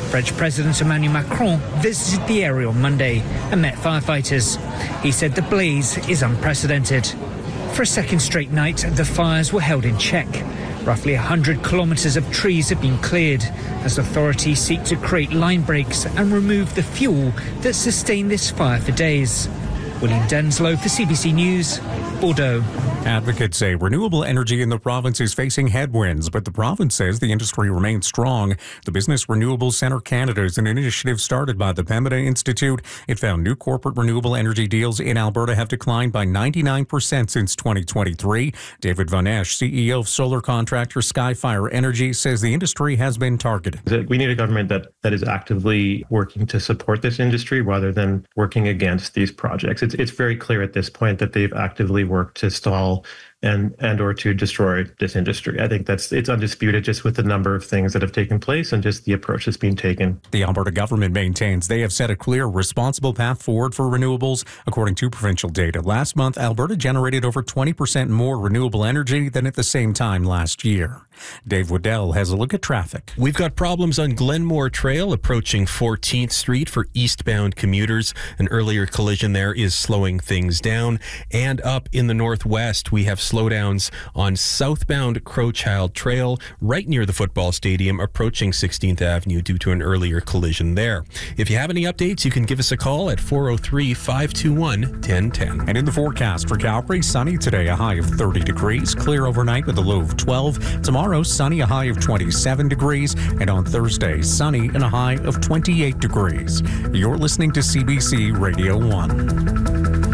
French President Emmanuel Macron visited the area on Monday and met firefighters. He said the blaze is unprecedented. For a second straight night, the fires were held in check. Roughly 100 kilometres of trees have been cleared as authorities seek to create line breaks and remove the fuel that sustained this fire for days. William Denslow for CBC News, Bordeaux. Advocates say renewable energy in the province is facing headwinds, but the province says the industry remains strong. The Business Renewables Centre Canada is an initiative started by the Pembina Institute. It found new corporate renewable energy deals in Alberta have declined by 99% since 2023. David Vanesh, CEO of solar contractor Skyfire Energy, says the industry has been targeted. We need a government that is actively working to support this industry rather than working against these projects. It's very clear at this point that they've actively worked to stall and or to destroy this industry. I think it's undisputed just with the number of things that have taken place and just the approach that's being taken. The Alberta government maintains they have set a clear, responsible path forward for renewables. According to provincial data, last month, Alberta generated over 20% more renewable energy than at the same time last year. Dave Waddell has a look at traffic. We've got problems on Glenmore Trail approaching 14th Street for eastbound commuters. An earlier collision there is slowing things down. And up in the northwest, we have slowdowns on southbound Crowchild Trail right near the football stadium approaching 16th Avenue due to an earlier collision there. If you have any updates, you can give us a call at 403-521-1010. And in the forecast for Calgary, sunny today, a high of 30 degrees, clear overnight with a low of 12. Tomorrow, sunny, a high of 27 degrees, and on Thursday, sunny and a high of 28 degrees. You're listening to CBC Radio 1.